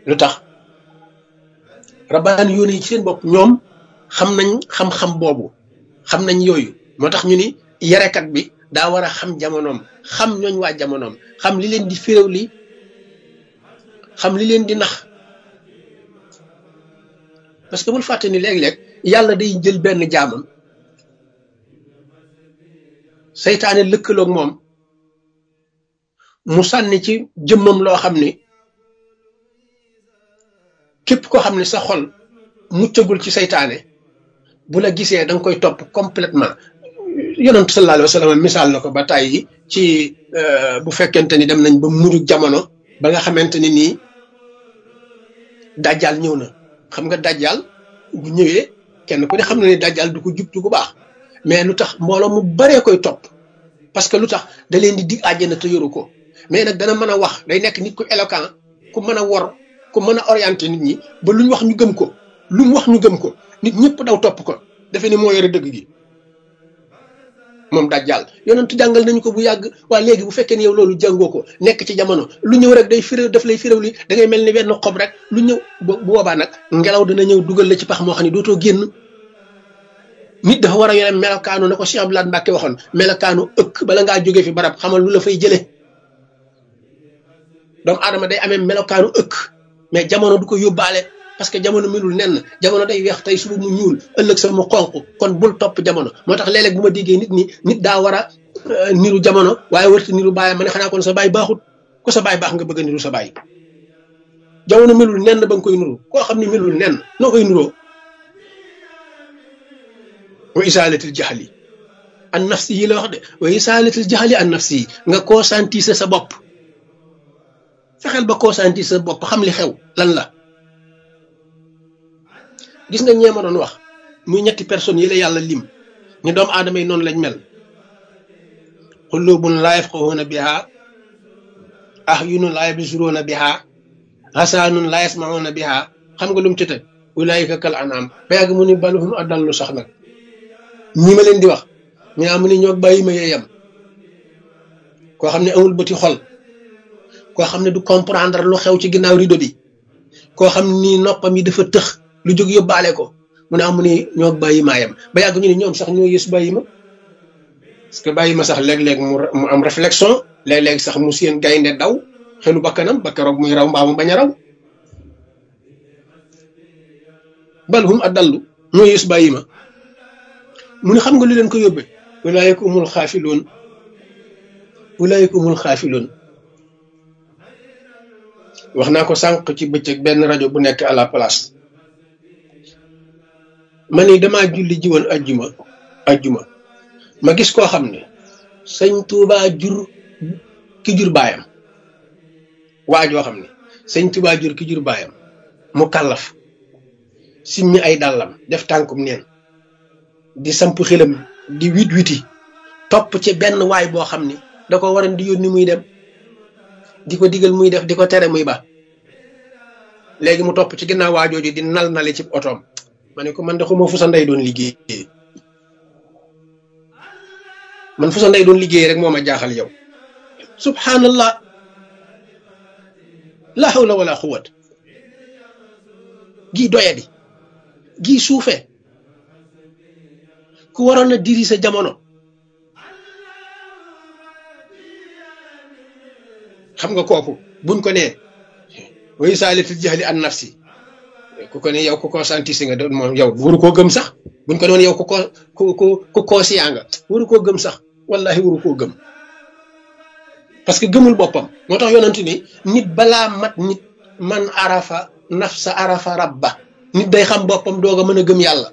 lu tax rabbaani yoon yi ci seen bopp ñoom xam nañ xam-xam boobu xam nañ yooyu moo tax ñu ni yarekat bi daa war a xam jamonoom xam ñooñ waa jamonoom xam li leen di féréw li xam li leen di nax parce que bul fàtte ni léeg-léeg yàlla day jël benn jaamam seytaane lëkkaloog moom mu sànni ci jëmmam loo xam ni képp koo xam ne sa xol muccagul ci seytaane bu la gisee da nga koy topp complètement yonent sallallahu alayhi wa sallam misaal na ko ba tàyyi ci bu fekkente ni dem nañ ba mujj jamono ba nga xamante ni nii dajjal ñëw na xam nga dajjal bu ñëwee kenn ku ne xam na ni dajjal du ko jubtu bu baax mais lu tax mbooloo mu baree koy topp parce que lu tax da leen di dig àjjana te yoru ko mais nag dana mën a wax day nekk nit ku éloquent ku mën a wor ku mën a orienté nit ñi ba lu ñu wax ñu gëm ko lu mu wax ñu gëm ko nit ñëpp daw topp ko defe ni moo yore dëgg gi moom dajjal yonentu jàngal nañu ko bu yàgg waaye léegi bu fekkee ni yow loolu jàngoo ko nekk ci jamono lu ñëw rek day firéw daf lay firéw li da ngay mel ni benn xob rek lu ñëw bu boobaa nag ngelaw dina ñëw dugal la ci pax moo xam ne dootoo génn nit dafa war a yore melokaanu na ko Cheikh Abdoulaye Mbacke waxoon melokaanu ëkk bala ngaa jóge fi barab xamal lu la fay jële doomu aadama day amee melokaanu ëkk mais jamono du ko yóbbaale parce que jamono melul nenn jamono day weex tey suba mu ñuul ëllëg sa mu xonq kon bul topp jamono moo tax léeg-léeg bu ma déggee nit daa war a niru jamono waaye warta niru baayam ma ne xanaa kon sa baay baaxut ko sa baay baax nga bëgg a niru sa baay jamono melul nenn ba nga koy nuru koo xam ne melul nenn noo koy nuroo wa isaalatil jaxli an nafsi yi la wax de wa isaalatil jaxli an nafsi yi nga conscientiser sa bopp fexeel ba conscientiser sa bopp xam li xew lan la gis nga ñeema doon wax muy ñetti personnes yi la yàlla lim ni doomu aadama yi noonu lañ mel qulubun laa yafqahuuna biha ahyunun laa yabsuruuna biha hasaanun laa yasmahuuna biha xam nga lu mu ci teg ulaayika kal anaam ba yàgg mu ni bal hum adallu sax nag ñi ma leen di wax ñu am ni ñoo bàyyi ma yeeyam koo xam ne amul bëti xol koo xam ne du comprendre lu xew ci ginnaaw rido bi koo xam ni noppam yi dafa tëx lu jóg yóbbaale ko mu ne am ni ñoo bàyyi maayam ba yàgg ñu ne ñoom sax ñoo yës bàyyi ma parce que bàyyi ma sax léeg-léeg mu am réflexion léeg-léeg sax mu seen gaynde daw xelu bakkanam ba keroog muy raw mbaa mu bañ a raw bal hum adallu ñoo yës bàyyi ma mu ne xam nga lu leen ko yóbbee ulaayika umul xaafiloon ulaayika umul xaafiloon wax naa ko sànq ci bëccëg benn rajo bu nekk à la place ma ni damaa julli ji woon ajjuma ma gis koo xam ne sëñ Tuubaa jur ki jur baayam waa joo xam ne sëñ Tuubaa jur ki jur baayam mu kàllaf simmi ay dàllam def tànkum neen di samp xelam di witi topp ci benn waay boo xam ni da ko waran di yónni muy dem di ko digal muy def di ko tere muy ba léegi mu topp ci ginnaaw waajooju di nal ci otoom ma ne ko man de xuma fu sa ndey doon liggéey man fu sa ndey doon liggéey rek moo ma jaaxal yow subhanallah la hawla wala quwwat gii doyadi gii suufe ku waroon a diri sa jamono xam nga kooku buñ ko nee way saalitil jaxli an nafsi ku ko ne yow ku conscientise nga doon moom yow waru koo gëm sax buñ ko doon yow ku conscient nga waru koo gëm sax wallahi waru koo gëm parce que gëmul boppam moo tax yonent ni nit balaa mat nit man arafa nafsa arafa rabba nit day xam boppam doog a mën a gëm yàlla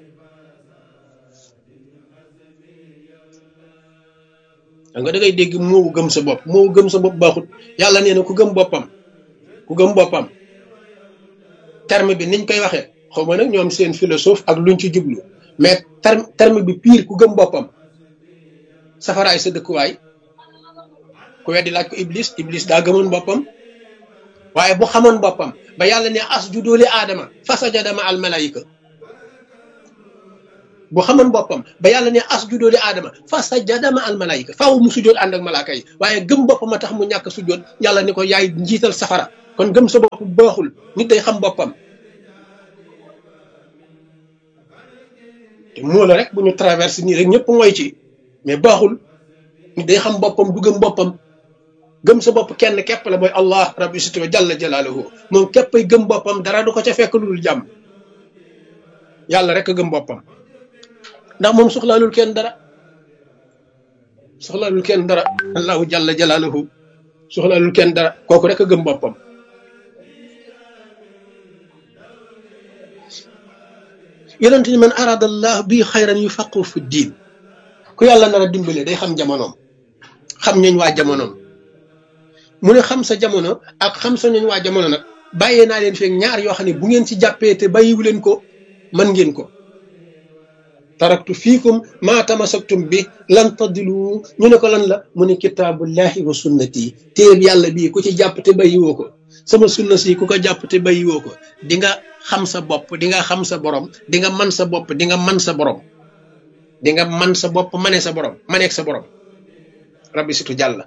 xam nga da ngay dégg moo gëm sa bopp baaxut yàlla nee na ku gëm boppam terme bi niñ koy waxee xaw ma nag ñoom seen philosophe ak luñ ci jublu mais terme bi pire ku gëm boppam safaraay sa dëkkuwaay ku weddi laaj ko iblis daa gëmoon boppam waaye bu xamoon boppam ba yàlla ne asjudu li aadama fasajada ma al malaayika bu xamoon boppam ba yàlla ne asjudu li aadama fasajada ma al malaayika faaw mu sujjoot ànd ak malaaka yi waaye gëm boppam a tax mu ñàkk sujjoot yàlla ni ko yaay njiital safara kon gëm sa bopp baaxul. nit day xam boppam te moo la rek bu ñu traversé nii rek ñëpp mooy ci mais baaxul. nit day xam boppam du gëm boppam. gëm sa bopp kenn képp la mooy Allah rabbi sito jalla jalaaluhu moom képpay gëm boppam dara du ko ca fekk lu dul jàmm. yàlla rek a gëm boppam ndax moom soxlaalul kenn dara. soxlaalul kenn dara allahu jalla jalaaluhu soxlaalul kenn dara kooku rek a gëm boppam. yonent ni man arada allah bi xayran yufaqihu fi diin ku yàlla nar a dimbale day xam jamonoom xam ñooñ waa jamonoom. mu ne xam sa jamono ak xam sa ñooñ waa jamono nag bàyyee naa leen feeg ñaar yoo xam ne bu ngeen ci jàppee te bàyyiwu leen ko mën ngeen ko. taraktu fiikum maa tamasaktum bi lan tadilu ñu ne ko lan la mu ne kitaabullahi wa sunnati téeb yàlla bii ku ci jàpp te bàyyiwoo ko sama sunna si ku ko jàpp te bàyyiwoo ko di nga xam sa bopp di nga xam sa borom di nga man sa bopp di nga man sa borom di nga man sa bopp mane sa borom maneeg sa borom rabbi situ jàlla.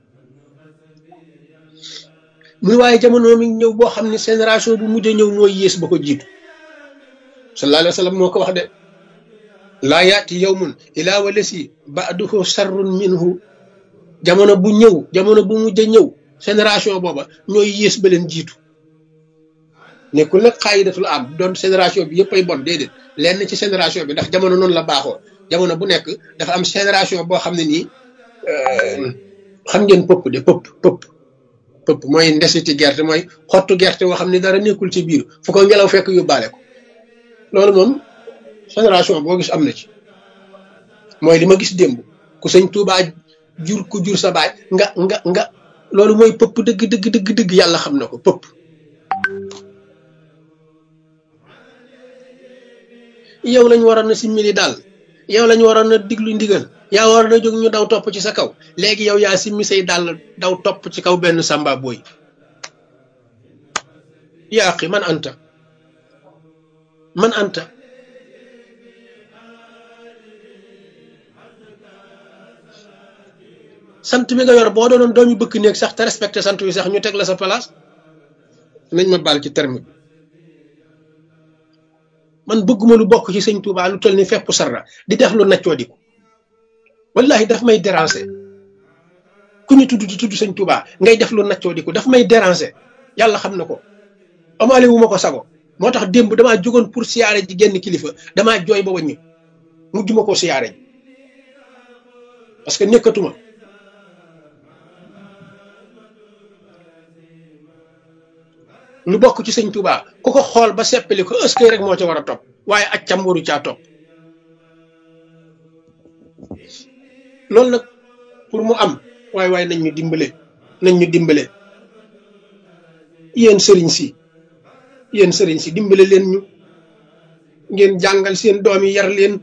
mu ne waaye jamono mi ñëw boo xam ne génération bu mujj ñëw mooy yées ba ko jiitu sallallahu alayhi wa sallam moo ko wax de laa yaati yawmun ilaa walasi ba'duhu sarrun minhu. jamono bu ñëw jamono bu mujj ñëw génération booba ñooy yées ba leen jiitu. nekkul nag xaayidatul am doon génération bi yëpp ay bon déedéet lenn ci génération bi ndax jamono noonu la baaxoo. jamono bu nekk dafa am génération boo xam ne nii xam ngeen pëpp de pëpp mooy ndesiti gerte mooy xottu gerte boo xam ne dara nekkul ci biir fu ko ngelaw fekk yóbbaale ko. loolu moom génération boo gis am na ci mooy li ma gis démb ku sëñ Tuubaa jur ku jur sa baay nga loolu mooy pëpp dëgg yàlla xam na ko pëpp. yow lañ waroon na simmili daal yow lañ waroon na diglu ndigal yaa waroon na jóg ñu daw topp ci sa kaw léegi yow yaa simmi say dàll daw topp ci kaw benn samba booy. yaa xi man anta sant bi nga yor boo doonoon doomi bëkk néeg sax te respecté sant wi sax ñu teg la sa place. nañ ma baal ci terme bi man bëgguma lu bokk ci sëñ Touba lu toll ni fepp sarra di def lu naccoo diku wallahi daf may déranger. ku ñu tudd di tudd sëñ Touba ngay def lu naccoo diku daf may déranger yàlla xam na ko. amaale wu ma ko sago moo tax démb damaa jógoon pour siyaare ji genn kilifa damaa jooy ba wàññi mujj ma ko siyaare ji parce que nekkatuma. lu bokk ci sëñ Touba ku ko xool ba seppali ko est-ce que rek moo ca war a topp waaye accam waru caa topp. loolu nag pour mu am waaye nañ ñu dimbale yéen sëriñ si dimbale leen ñu ngeen jàngal seen doom yi yar leen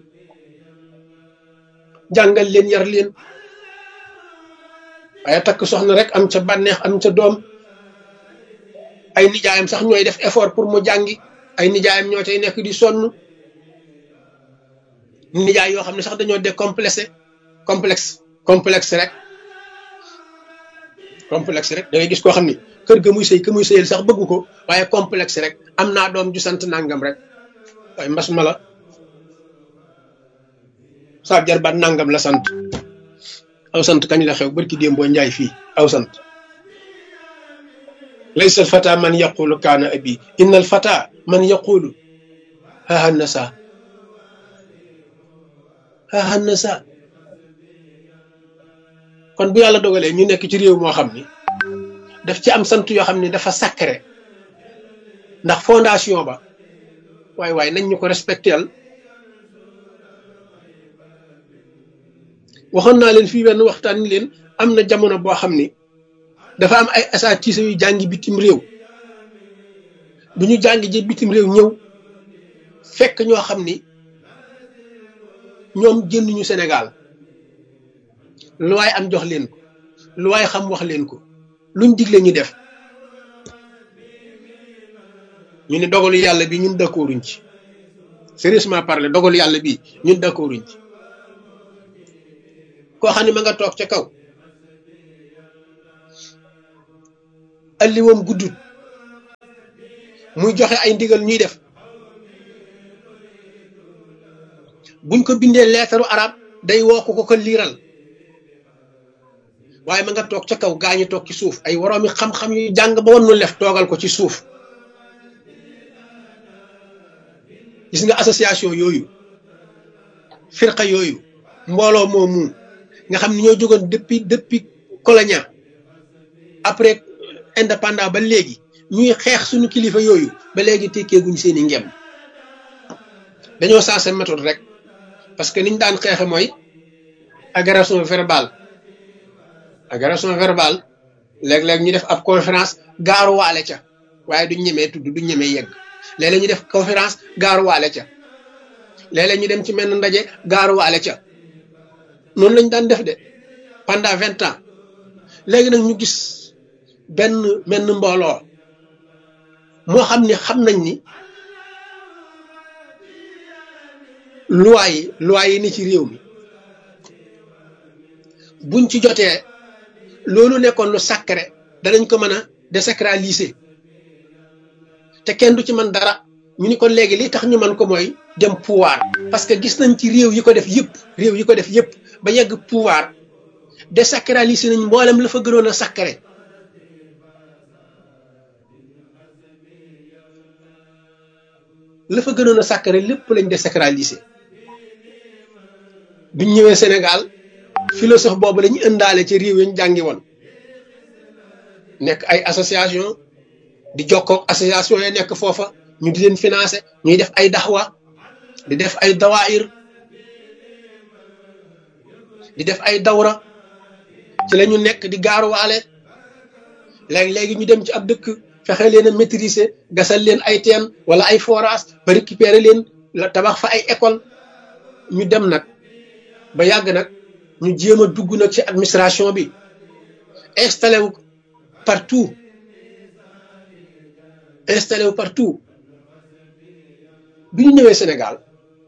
waaye takk soxna rek am ca bànneex am ca doom. ay nijaayam sax ñooy def effort pour mu jàngi ay nijaayam ñoo cay nekk di sonn nijaay yoo xam ne sax dañoo décomplexé complexe rek da ngay gis koo xam ni kër ga muy sëy ka muy sëyal sax bëggu ko waaye complexe rek am naa doom ju sant nangam rek waaye mbas ma la saa jarbaat nangam la sant aw sant kañ la xew barki démb boo njaay fii aw sant. laysa al fata man yaqulu kaana abi inna al fata man yaqulu hahannasa kon bu yàlla dogalee ñu nekk ci réew moo xam ni daf ci am sant yoo xam ni dafa sacré ndax fondation ba waaye nañ ñu ko respectel. waxoon naa leen fii benn waxtaan ni leen am na jamono boo xam ni dafa am ay asaatiisa yu jàngi bitim réew bu ñu jàngi ji bitim réew ñëw fekk ñoo xam ni ñoom génnuñu Sénégal lu waay am jox leen ko lu waay xam wax leen ko luñ digle ñu def ñu ne dogalu yàlla bi ñun d'accorduñ ci sérieusement parler dogalu yàlla bi ñun d'accorduñ ci. koo xam ne ma nga toog ca kaw alliwoom guddut muy joxe ay ndigal ñuy def buñ ko bindee leetaru arab day woo ko liiral waaye ma nga toog ca kaw gaañu toog ci suuf ay woroomi xam-xam yu jàng ba woon nu lef toogal ko ci suuf gis nga association yooyu firqa yooyu mbooloo moomu nga xam ni ñoo jógoon depuis colonia après indépendant ba léegi ñuy xeex suñu kilifa yooyu ba léegi tekkeeguñ seeni ngem dañoo sensé méthode rek parce que niñ daan xeexe mooy agression verbale léeg-léeg ñu def ab conférence gaaruwaale ca waaye duñ ñemee tudd duñ ñemee yegg léeg-léeg ñu def conférence gaaruwaale ca léeg-léeg ñu dem ci menn ndaje gaaruwaale ca noonu lañ daan def de pendant 20 ans léegi nag ñu gis menn mbooloo moo xam nañ ni loi yi ni ci réew mi buñ ci jotee loolu nekkoon lu sacré danañ ko mën a désacraliser te kenn du ci mën dara ñu ni kon léegi li tax ñu mën ko mooy dem pouvoir parce que gis nañ ci réew yi ko def yëpp ba yegg pouvoir désacraliser nañ mboolem la fa gënoon a sacré lépp lañ désacraliser biñ ñëwee Sénégal philosophe boobu lañu ëndaale ci réew yi ñu jàngi woon nekk ay association di jokkook association ya nekk foofa ñu di leen financer ñuy def ay daxwa di def ay dawaayir di def ay dawra ci la ñu nekk di gaaruwaale léegi ñu dem ci ab dëkk fexe leen a maîtriser gasal leen ay teen wala ay forage ba récupérer leen la tabax fa ay école ñu dem nag ba yàgg nag ñu jéem a dugg nag ci administration bi installé wu partout bi ñu ñëwee Sénégal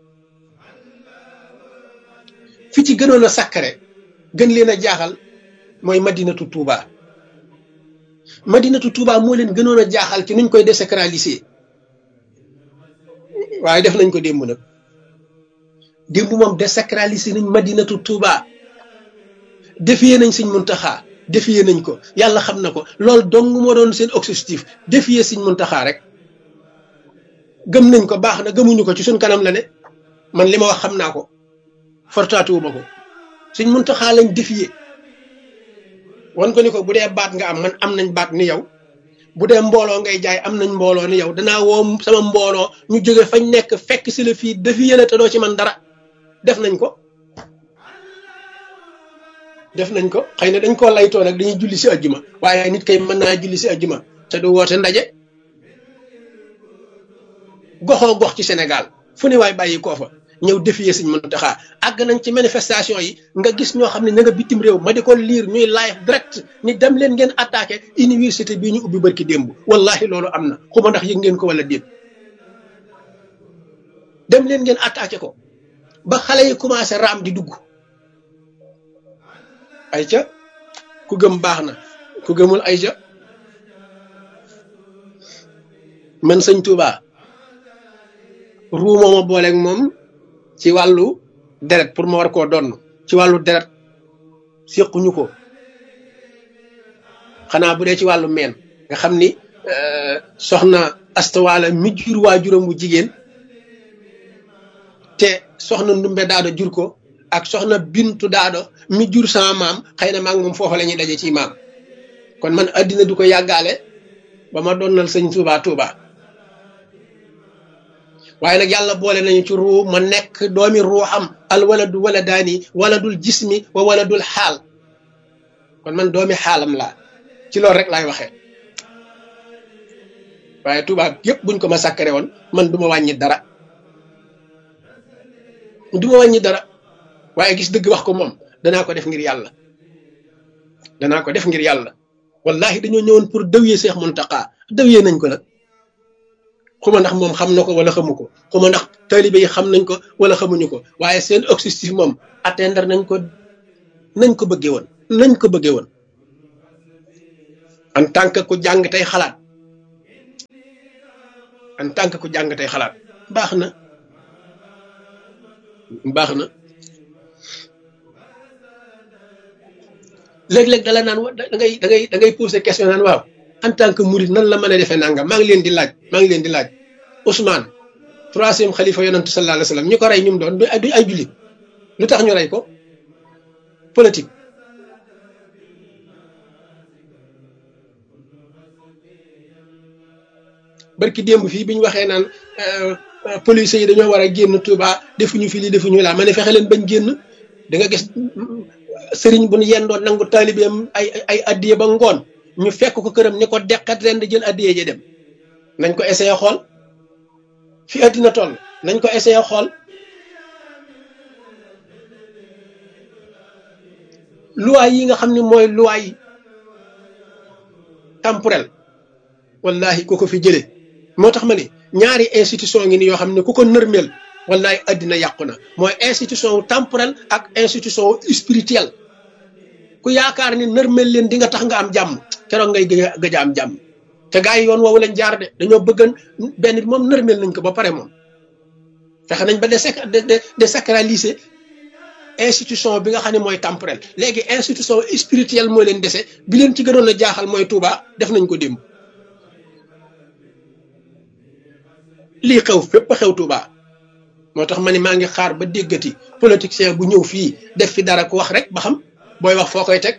fi ci gënoon a sàkkare gën leen a jaaxal mooy Madinatu Touba moo leen gënoon a jaaxal ci nuñ koy désacraliser waaye def nañ ko démb nag démb moom désacraliser nañ Madinatu Touba défier nañ Sëñ Muntaxa défier nañ ko yàlla xam na ko loolu dong moo doon seen objectif défier Sëñ Muntaxa rek gëm nañ ko baax na gëmuñu ko ci suñ kanam la ne man li ma wax xam naa ko fortaatuwuma ko Sëñ Muntaxa lañ défier wan ko ni ko bu dee baat nga am man am nañ baat ni yow bu dee mbooloo ngay jaay am nañ mbooloo ni yow danaa woo sama mbooloo ñu jóge fañ nekk fekk si la fii défier la te doo ci man dara def nañ ko xëy na dañ koo laytoo nag dañuy julli si ajjuma waaye nit kay mën naa julli si ajjuma te du woote ndaje goxoo gox ci Sénégal fu ne waay bàyyi koo fa ñëw défier Sëñ Muntaxa àgg nañ ci manifestation yi nga gis ñoo xam ne na nga bitim réew ma di ko lire ñuy live direct ni dem leen ngeen attaqué université bii ñu ubbi barki démb wallahi loolu am na xuma ndax yëg ngeen ko wala déet dem leen ngeen attaqué ko ba xale yi commencé raam di dugg ay ca ku gëm baax na ku gëmul ay ca man Sëñ Tuubaa ruu mooma booleeg moom ci wàllu deret pour ma war koo donn ci wàllu deret séquñu ko xanaa bu dee ci wàllu meen nga xam ni soxna astawaala mi jur waajuram bu jigéen te soxna ndumbe daado jur ko ak soxna bintu daado mi jur sama maam xëy na maag moom foofa la ñuy daje ci maam kon man addina du ko yàggaale ba ma donnal Sëñ Tuubaa waaye nag yàlla boole nañu ci ruu ma nekk doomi ruuxam al waladu waladaani waladul jismi wa waladul xaal kon man doomi xaalam laa ci loolu rek laay waxee waaye tubaab yëpp buñ ko ma sàkkare woon man du ma wàññi dara waaye gis dëgg wax ko moom danaa ko def ngir yàlla wallahi dañoo ñëwoon pour dëwyee Seex Muntaxa dëwyee nañ ko nag xuma ndax moom xam na ko wala xamu ko xuma ndax taalibe yi xam nañ ko wala xamuñu ko waaye seen objectif moom atteindre nañ ko bëggee woon en tant que ku jàng tey xalaat en tant que ku jàng tey xalaat baax na baax na léeg-léeg dala naan da ngay poser question naan waaw en tant que murid nan la mën a defee nangam maa ngi leen di laaj Ousmane troisième xalifa yonent sallallahu alayhi wa sallam ñu ko rey ñu mu doon du ay jullit lu tax ñu rey ko politique barki démb fii bi ñu waxee naan police yi dañoo war a génn Touba defuñu fi lii defuñu laa ma ne fexe leen bañ génn da nga gis sëriñ bu ñu yendoon nangu taalibeem ay addiye ba ngoon ñu fekk ko këram ni ko deqat ren di jël addiye ja dem nañ ko essayé xool fi addina toll nañ ko essayé xool loi yi nga xam ne mooy loi temporel wallahi ku ko fi jëlee moo tax ma ne ñaari institution ngi ni yoo xam ne ku ko nërmeel wallahi addina yàqu na mooy institution temporel ak institution spirituel ku yaakaar ni nërmeel leen di nga tax nga am jàmm keroog ngay gëj a am jàmm te gars yi yoon woowu lañ jaar de dañoo bëggan benn bi moom nërmeel nañ ko ba pare moom fexe nañ ba désacraliser institution bi nga xam ne mooy temporel léegi institution spirituelle mooy leen dese bi leen ci gënoon a jaaxal mooy Touba def nañ ko démb lii xew fépp xew Touba moo tax ma ne maa ngi xaar ba déggati politicien bu ñëw fii def fi dara ku wax rek ba xam booy wax foo koy teg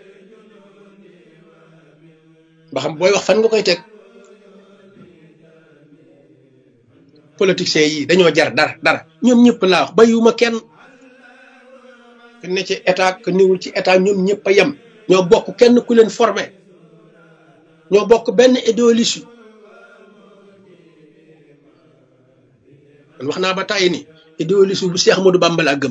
ba xam booy wax fan nga koy teg politiciens yi dañoo jar dara ñoom ñëpp laa wax bayuma kenn ku ne ci état ku niwul ci état ñoom ñëpp a yem ñoo bokk kenn ku leen formé ñoo bokk benn idéologie man wax naa ba tàyyi ni idéologie bu Cheikh Ahmadou Bamba laa gëm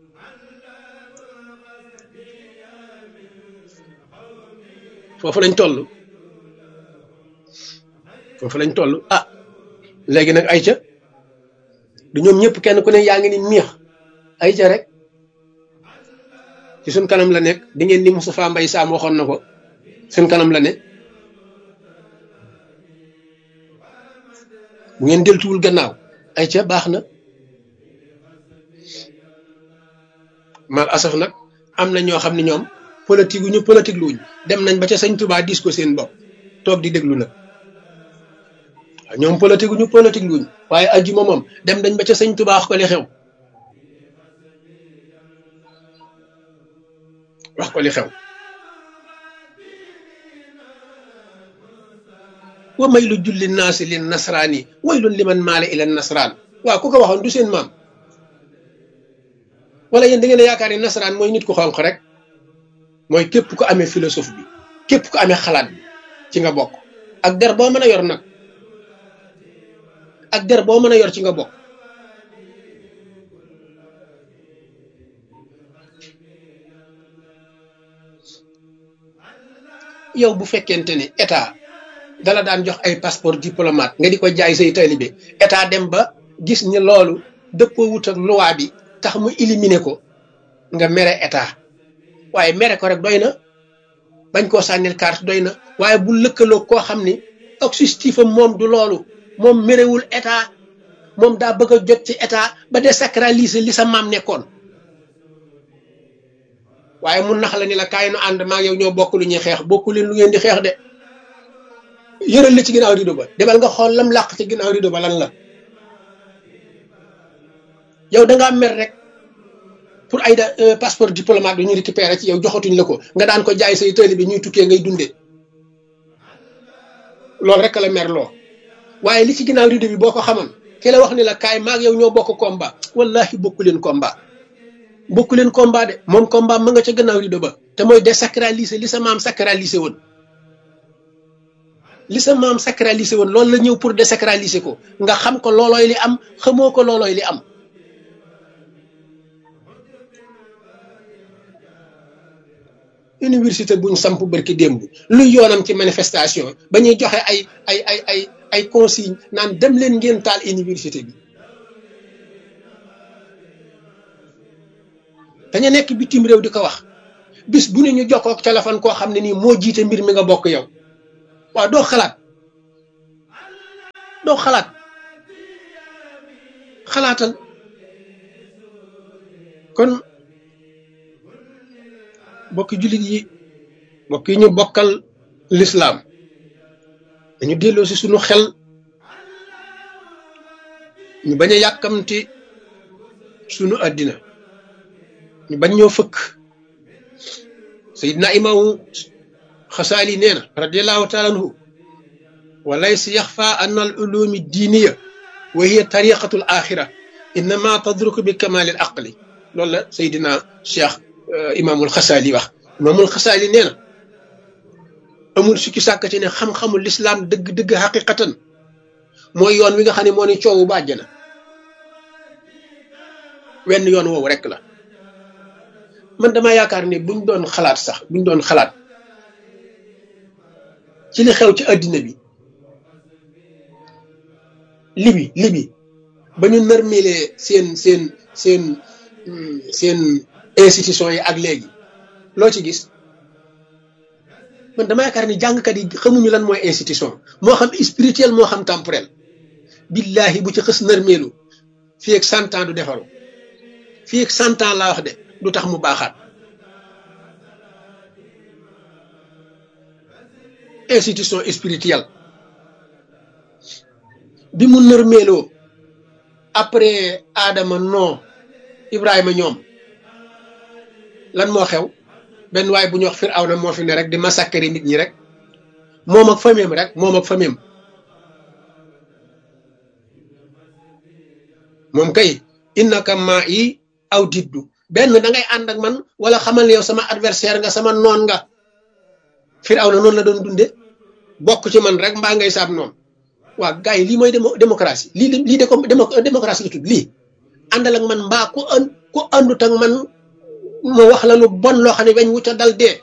foofu lañ toll ah léegi nag ayca du ñoom ñëpp kenn ku ne yaa ngi ni miix ayca rek ci suñ kanam la nekk di ngeen ni Moustapha Mbaye Sam waxoon na ko suñ kanam la ne bu ngeen deltuwul gannaaw ayca baax na mal asaf nag am na ñoo xam ne ñoom politique ñu politique luñ dem nañ ba ca sëñ Touba dis ko seen bopp toog di déglu nag waaw ñoom politique ñu politique luñ waaye ajjuma moom dem nañ ba ca sëñ Touba wax ko li xew wa may lu julli naasi lin nasraani waylun liman maale ila nasraan waaw ku ko waxoon du seen maam wala yéen da ngeen a yaakaar ni nasaraan mooy nit ku xonq rek mooy képp ku amee philosophe bi képp ku amee xalaat bi ci nga bokk ak der boo mën a yor nag ak der boo mën a yor ci nga bokk yow bu fekkente ni état dala daan jox ay passeport diplomate nga di ko jaay say taalibe état dem ba gis ni loolu dëppoo wut ak loi bi tax mu éliminer ko nga mere état waaye mere ko rek doy na bañ koo sànnil carte doy na waaye bu lëkkaloo koo xam ni objectif am moom du loolu moom merewul état moom daa bëgg a jot ci état ba désacraliser li sa maam nekkoon waaye mu nax la ni la kaay nu ànd maa yow ñoo bokk lu ñuy xeex bokku leen lu ngeen di xeex de yëral la ci ginnaaw rido ba demal nga xool lam làq ci ginnaaw rido ba lan la yow da ngaa mer rek pour ay passeport diplomate bi ñu récupéré ci yow joxatuñ la ko nga daan ko jaay say tëli bi ñuy tukkee ngay dundee loolu rek la mer loo waaye li ci ginnaaw rido bi boo ko xamoon ki la wax ni la kaay maag yow ñoo bokk combat wallahi bokku leen combat de moom combat ma nga ca gannaaw rido ba te mooy désacraliser li sa maam sacraliser woon loolu la ñëw pour désacraliser ko nga xam ko loolooy li am xamoo ko loolooy li am université buñ samp barki démb luy yoonam ci manifestation ba ñuy joxe ay consigne naan dem leen ngeen taal université bi dañu nekk bitim réew di ko wax bis bu ne ñu jokkoo ak téléphone koo xam ne nii moo jiite mbir mi nga bokk yow waaw doo xalaat xalaatal kon bokki jullit yi mbokk yi ñu bokkal lislaam dañu delloo si sunu xel ñu bañ a yàkkamti sunu àddina ñu bañ ñoo fëkk sayidna imaamu xasaali nee na radiallahu taala anhu wa laysa yaxfa an al ulumi diiniya wa hiya tariqatu al axira innama tadruku bi kamali al aqli loolu la sayidina cheikh imaamul xasaali wax imaamul xasaali nee na amul sukki sàkk ci ne xam-xamul lislaam dëgg-dëgg xaqiqatan mooy yoon wi nga xam ne moo ni coowu ba àjjana wenn yoon woowu rek la man dama yaakaar ni buñ doon xalaat sax buñ doon xalaat ci li xew ci àddina bi libi ba ñu nërmelee seen institution yi ak léegi loo ci gis man dama yaakaar ni jàngkat yi xamuñu lan mooy institution moo xam spirituel moo xam temporel billahi bu ci xës nërmeelu fii ak 100 ans du defaru fii ak 100 ans laa wax de du tax mu baaxaat institution spirituelle bi mu nërmeeloo après Adama non Ibrahima ñoom lan moo xew benn waay bu ñu wax Firawna moo fi ne rek di massacrer nit ñi rek moom ak famem moom kay innaka maa yi aw diddu benn da ngay ànd ak man wala xamal yow sama adversaire nga sama noon nga Firawna noonu la doon dunde bokk ci man rek mbaa ngay saab noonu waa gars yi lii mooy démocratie lii de démocratie la tudd lii àndal ak man mbaa ku àndut ak man moo wax la lu bon loo xam ne weñ wu ca dal dee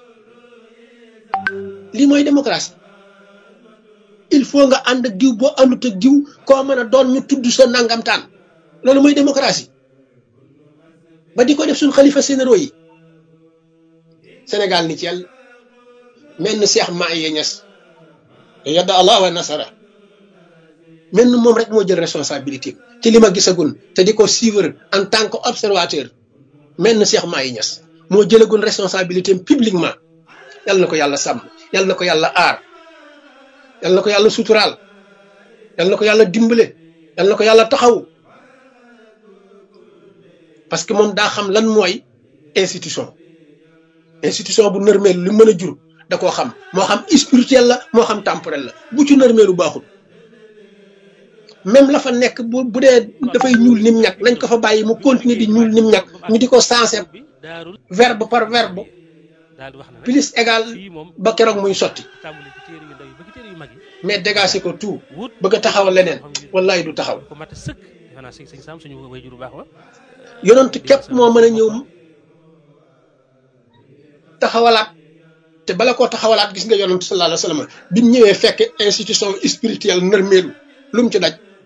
lii mooy démocratie il faut nga ànd ak diw boo àndut ak diw koo mën a doon ñu tudd sa nangamtaan loolu mooy démocratie ba di ko def suñ xalifa généraux yi Sénégal ni ci yàlla mel ni Cheikh Mahi Niass yadda Allah wa nasara mel ni moom rek moo jël responsabilité ci li ma gisagun te di ko suivre en tant que observateur mel na Cheikh Mahi Niass moo jëlagun responsabilité publiquement yal na ko yàlla sàmm yal na ko yàlla aar yal na ko yàlla suturaal yal na ko yàlla dimbale yal na ko yàlla taxaw parce que moom daa xam lan mooy institution bu nërmeelu li mën a jur da koo xam moo xam spirituel la moo xam temporel la bu ci nërmeelu baaxul même la fa nekk bu dee dafay ñuul nim ñag nañ ko fa bàyyi mu continuer di ñuul nim ñag ñu di ko sensé verbe par verbe plus égal ba keroog muy sotti mais dégager ko tout bëgg a taxawal leneen wallahi du taxaw yonent képp moo mën a ñëw taxawalaat te bala koo taxawalaat gis nga yonent sallallahu alayhi wa sallam bi mu ñëwee fekk institution spirituelle nërmeelu lu mu ci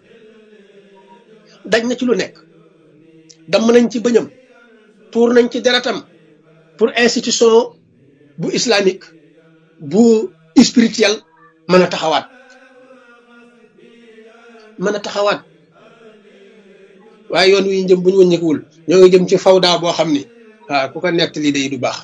daj na ci lu nekk damm nañ ci bëñam tuur nañ ci deretam pour institution bu islamique bu spirituel mën a taxawaat waaye yoon wi jëm bu ñu wëññeekuwul ñoo ngi jëm ci fawda boo xam ni waaw ku ko nett lii day du baax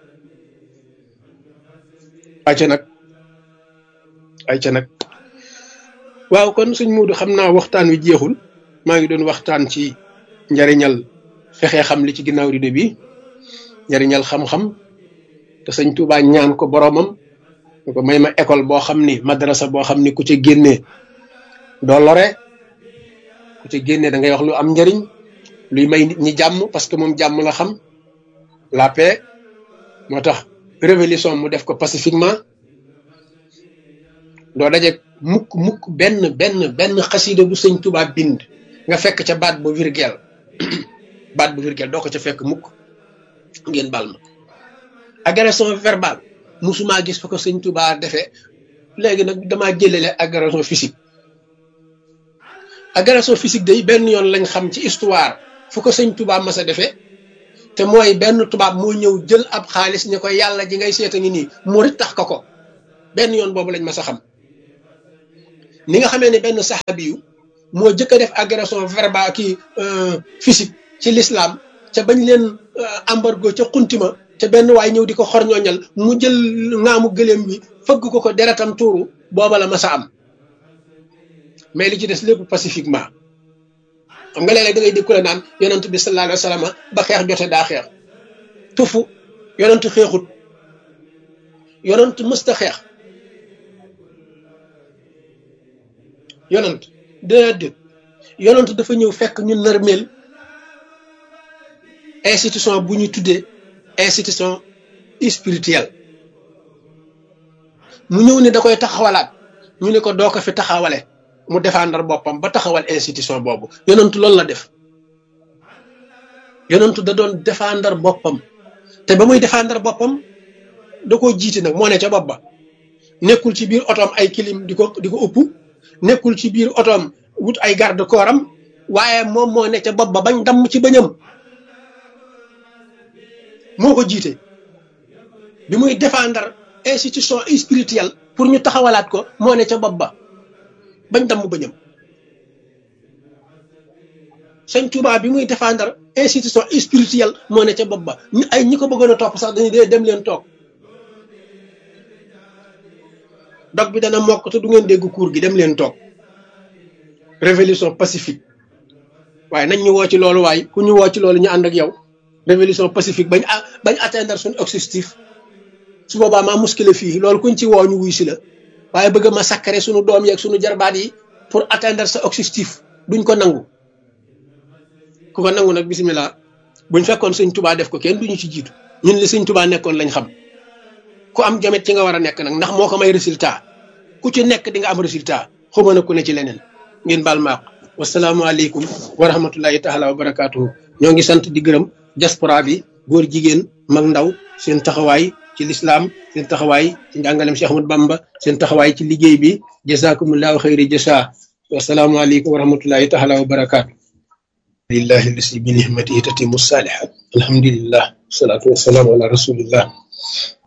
ayca nag waaw kon suñ muudu xam naa waxtaan wi jeexul maa ngi doon waxtaan ci njariñal fexe xam li ci ginnaaw rido bi njariñal xam-xam te sëñ Tuubaa ñaan ko boromam ñu ko may ma école boo xam ni madrasa boo xam ni ku ca génnee doo lore ku ca génnee da ngay wax lu am njariñ luy may nit ñi jàmm parce que moom jàmm la xam la paix moo tax révolution mu def ko pacifiquement doo daje mukk benn xasida bu sëñ Tuubaa bind nga fekk ca baat bu virgule doo ko ca fekk mukk ngeen baal ma agression verbale musuma gis fa ko sëñ Tuubaa defee léegi nag damaa jëlale agression physique day benn yoon lañ xam ci histoire fu ko sëñ Tuubaa mas a defee te mooy benn tubaab moo ñëw jël ab xaalis ne ko yàlla ji ngay seeta ngi nii murit tax ko benn yoon boobu lañ mas a xam ni nga xamee ne benn saxaabi yu moo jëkk a def agression verbale ki physique ci l'islam ca bañ leen embargo ca xuntima ca benn waay ñëw di ko xorñooñal mu jël ngaamu gëléem bi fëgg ko deretam tuuru booba la masa am mais li ci des lépp pacifiquement xam nga léeg-léeg da ngay dégg ku la naan yonent bi sallallahu alayhi wa sallam ba xeex jote daa xeex tufu yonent xeexut yonent mësta xeex yonent déedéet yonent dafa ñëw fekk ñu nërmeel institution bu ñu tuddee institution spirituelle mu ñëw ne da koy taxawalaat ñu ne ko doo ko fi taxawale mu défendre boppam ba taxawal institution boobu yonent loolu la def yonent da doon défendre boppam te ba muy défendre boppam da koo jiite nag moo ne ca bopp ba nekkul ci biir otoom ay kilim di ko ëpp nekkul ci biir otoom wut ay garde corps am waaye moom moo ne ca bopp ba bañ damm ci bañam moo ko jiite bi muy défendre institution spirituelle pour ñu taxawalaat ko moo ne ca bopp ba bañ damm bañam sëñ Tuubaa bi muy défendre institution spirituelle moo ne ca bopp ba ñi ko bëggoon a topp sax dañuy dee dem leen toog dog bi dana mokk te du ngeen dégg cours gi dem leen toog révolution pacifique waaye nañ ñu woo ci loolu waaye ku ñu woo ci loolu ñu ànd ak yow révolution pacifique bañ atteindre suñu objectif su boobaa maa muskile fii loolu kuñ ci woo ñu wuy si la waaye bëgg ma sakkare suñu doom yeeg suñu jarbaat yi pour atteindre sa objectif duñ ko nangu ku ko nangu nag bisimilah buñ fekkoon sëñ Tuubaa def ko kenn duñu ci jiitu ñun li sëñ Tuubaa nekkoon lañ xam ku am jamet ci nga war a nekk nag ndax moo ko may résultat ku ci nekk di nga am résultat xuma na ku ne ci leneen ngeen baal maaq wasalaamualeykum wa rahmatullahi taala wa barakaatuhu ñoo ngi sant di gërëm diaspora bi góor jigéen mag ndaw seen taxawaay ci lislaam seen taxawaay ci njàngalem Cheikh Ahmadou Bamba seen taxawaay ci liggéey bi jazakumullahu xayri jasa wasalaamualeykum wa rahmatullahi taala wa barakaatu lillahi lasi bi nihmatihi tatimu salihat alhamdulillah wasalaatu wasalaamu ala rasulillah